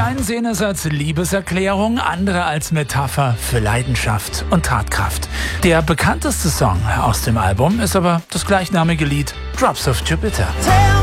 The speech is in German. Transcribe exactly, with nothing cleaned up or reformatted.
einen sehen es als Liebeserklärung, andere als Metapher für Leidenschaft und Tatkraft. Der bekannteste Song aus dem Album ist aber das gleichnamige Lied Drops of Jupiter.